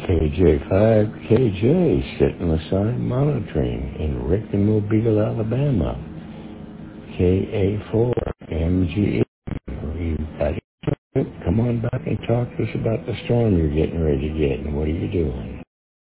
KJ5, KJ, sitting aside monitoring in Rickon, Mobile, Alabama. KA4, MGE. Come on back and talk to us about the storm you're getting ready to get and what are you doing?